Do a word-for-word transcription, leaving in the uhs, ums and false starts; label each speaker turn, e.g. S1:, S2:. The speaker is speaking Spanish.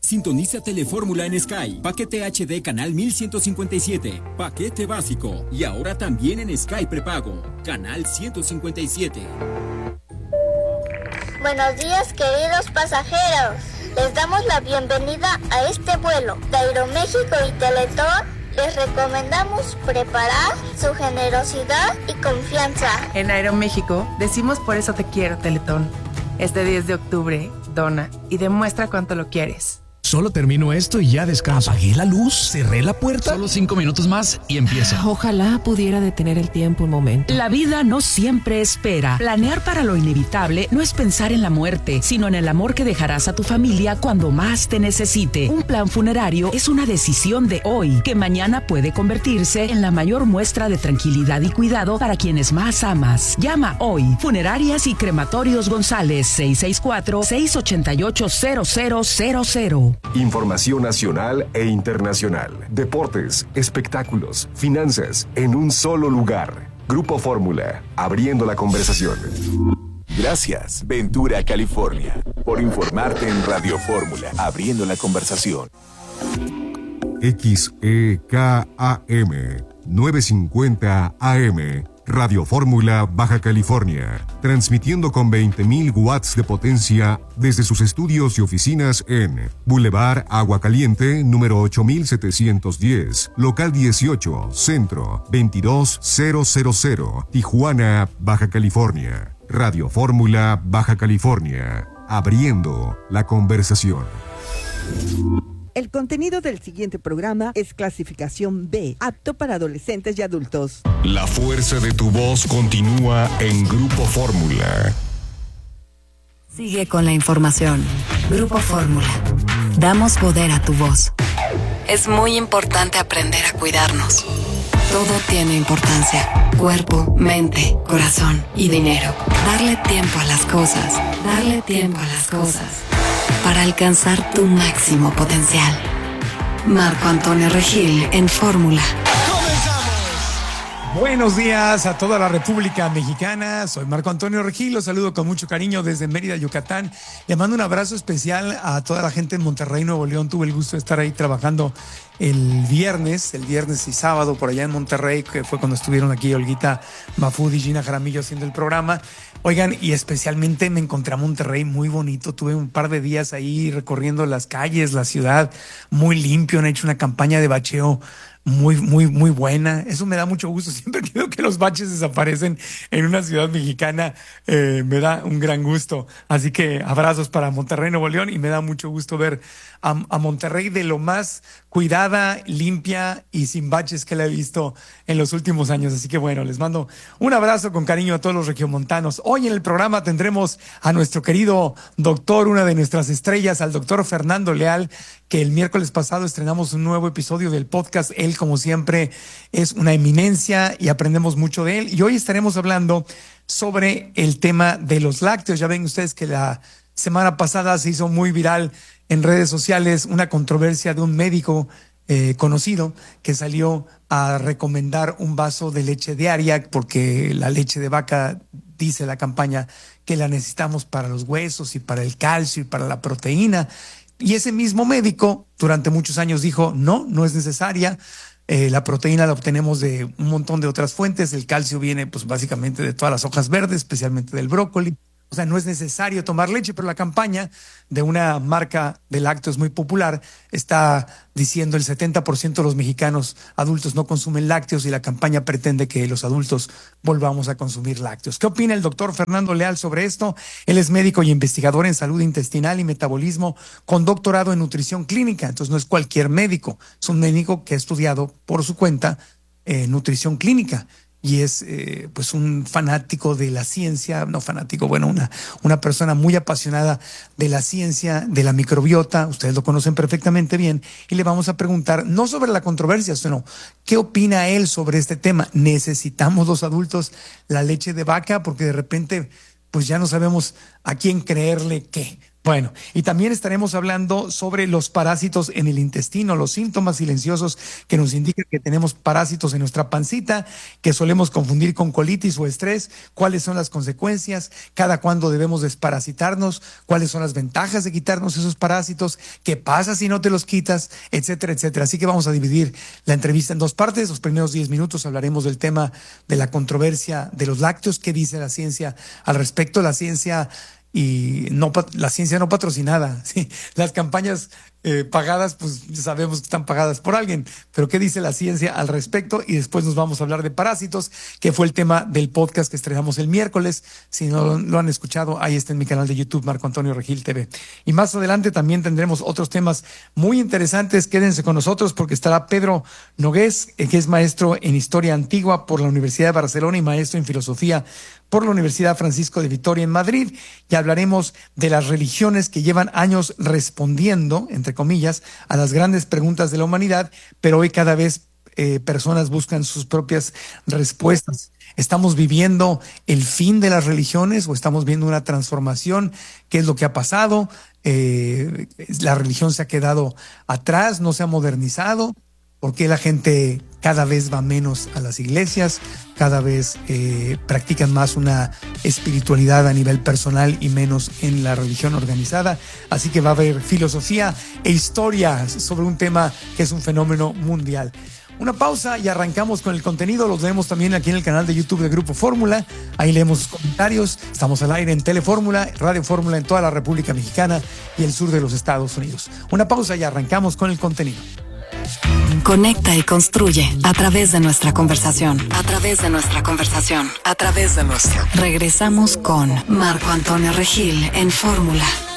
S1: Sintoniza Telefórmula en Sky. Paquete H D canal mil ciento cincuenta y siete. Paquete básico. Y ahora también en Sky prepago. Canal ciento cincuenta y siete.
S2: Buenos días, queridos pasajeros. Les damos la bienvenida a este vuelo. De Aeroméxico y Teletón les recomendamos preparar su generosidad y confianza.
S3: En Aeroméxico decimos por eso te quiero, Teletón. Este diez de octubre, dona y demuestra cuánto lo quieres.
S4: Solo termino esto y ya descanso.
S5: Apagué la luz, cerré la puerta.
S4: Solo cinco minutos más y empiezo.
S6: Ojalá pudiera detener el tiempo un momento.
S7: La vida no siempre espera. Planear para lo inevitable no es pensar en la muerte, sino en el amor que dejarás a tu familia cuando más te necesite. Un plan funerario es una decisión de hoy, que mañana puede convertirse en la mayor muestra de tranquilidad y cuidado para quienes más amas. Llama hoy. Funerarias y Crematorios González, seis seis cuatro, seis ocho ocho, cero cero cero cero.
S8: Información nacional e internacional, deportes, espectáculos, finanzas, en un solo lugar. Grupo Fórmula, abriendo la conversación.
S9: Gracias, Ventura, California, por informarte en Radio Fórmula, abriendo la conversación.
S10: X E K A M, novecientos cincuenta A M, Radio Fórmula, Baja California, transmitiendo con veinte mil watts de potencia desde sus estudios y oficinas en Boulevard Agua Caliente, número ocho mil setecientos diez, local dieciocho, Centro, veintidós mil, Tijuana, Baja California. Radio Fórmula, Baja California, abriendo la conversación.
S11: El contenido del siguiente programa es clasificación B, apto para adolescentes y adultos.
S10: La fuerza de tu voz continúa en Grupo Fórmula.
S12: Sigue con la información. Grupo Fórmula. Damos poder a tu voz. Es muy importante aprender a cuidarnos. Todo tiene importancia. Cuerpo, mente, corazón y dinero. Darle tiempo a las cosas. Darle tiempo a las cosas. Para alcanzar tu máximo potencial. Marco Antonio Regil en Fórmula.
S13: Buenos días a toda la República Mexicana. Soy Marco Antonio Regil, los saludo con mucho cariño desde Mérida, Yucatán. Le mando un abrazo especial a toda la gente en Monterrey, Nuevo León. Tuve el gusto de estar ahí trabajando el viernes, el viernes y sábado por allá en Monterrey, que fue cuando estuvieron aquí Olguita Mafud y Gina Jaramillo haciendo el programa. Oigan, y especialmente me encontré a Monterrey muy bonito. Tuve un par de días ahí recorriendo las calles, la ciudad, muy limpio. Han hecho una campaña de bacheo muy, muy, muy buena. Eso me da mucho gusto. Siempre que veo que los baches desaparecen en una ciudad mexicana, eh, me da un gran gusto. Así que abrazos para Monterrey, Nuevo León, y me da mucho gusto ver a, a Monterrey de lo más cuidada, limpia y sin baches que la he visto en los últimos años. Así que bueno, les mando un abrazo con cariño a todos los regiomontanos. Hoy en el programa tendremos a nuestro querido doctor, una de nuestras estrellas, al doctor Fernando Leal, que el miércoles pasado estrenamos un nuevo episodio del podcast. Él, como siempre, es una eminencia y aprendemos mucho de él. Y hoy estaremos hablando sobre el tema de los lácteos. Ya ven ustedes que la semana pasada se hizo muy viral en redes sociales una controversia de un médico eh, conocido que salió a recomendar un vaso de leche diaria porque la leche de vaca, dice la campaña, que la necesitamos para los huesos y para el calcio y para la proteína. Y ese mismo médico durante muchos años dijo, no, no es necesaria. Eh, la proteína la obtenemos de un montón de otras fuentes. El calcio viene pues básicamente de todas las hojas verdes, especialmente del brócoli. O sea, no es necesario tomar leche, pero la campaña de una marca de lácteos muy popular está diciendo el setenta por ciento de los mexicanos adultos no consumen lácteos y la campaña pretende que los adultos volvamos a consumir lácteos. ¿Qué opina el doctor Fernando Leal sobre esto? Él es médico y investigador en salud intestinal y metabolismo con doctorado en nutrición clínica. Entonces no es cualquier médico, es un médico que ha estudiado por su cuenta eh, nutrición clínica. Y es eh, pues un fanático de la ciencia, no fanático, bueno, una, una persona muy apasionada de la ciencia, de la microbiota, ustedes lo conocen perfectamente bien, y le vamos a preguntar, no sobre la controversia, sino qué opina él sobre este tema. ¿Necesitamos los adultos la leche de vaca? Porque de repente pues ya no sabemos a quién creerle qué. Bueno, y también estaremos hablando sobre los parásitos en el intestino, los síntomas silenciosos que nos indican que tenemos parásitos en nuestra pancita, que solemos confundir con colitis o estrés, cuáles son las consecuencias, cada cuándo debemos desparasitarnos, cuáles son las ventajas de quitarnos esos parásitos, qué pasa si no te los quitas, etcétera, etcétera. Así que vamos a dividir la entrevista en dos partes. Los primeros diez minutos hablaremos del tema de la controversia de los lácteos, qué dice la ciencia al respecto, la ciencia y no la ciencia no patrocinada, sí, las campañas eh, pagadas, pues sabemos que están pagadas por alguien, pero ¿qué dice la ciencia al respecto? Y después nos vamos a hablar de parásitos, que fue el tema del podcast que estrenamos el miércoles. Si no lo han escuchado, ahí está en mi canal de YouTube, Marco Antonio Regil T V. Y más adelante también tendremos otros temas muy interesantes. Quédense con nosotros porque estará Pedro Nogués, eh, que es maestro en Historia Antigua por la Universidad de Barcelona y maestro en Filosofía por la Universidad Francisco de Vitoria en Madrid, y hablaremos de las religiones que llevan años respondiendo, entre comillas, a las grandes preguntas de la humanidad, pero hoy cada vez eh, personas buscan sus propias respuestas. ¿Estamos viviendo el fin de las religiones o estamos viendo una transformación? ¿Qué es lo que ha pasado? Eh, ¿La religión se ha quedado atrás, no se ha modernizado? ¿Por qué la gente cada vez va menos a las iglesias? Cada vez eh, practican más una espiritualidad a nivel personal y menos en la religión organizada. Así que va a haber filosofía e historia sobre un tema que es un fenómeno mundial. Una pausa y arrancamos con el contenido. Los vemos también aquí en el canal de YouTube de Grupo Fórmula. Ahí leemos sus comentarios. Estamos al aire en Telefórmula, Radio Fórmula en toda la República Mexicana y el sur de los Estados Unidos. Una pausa y arrancamos con el contenido.
S12: Conecta y construye a través de nuestra conversación. A través de nuestra conversación. A través de nuestra. Regresamos con Marco Antonio Regil en Fórmula.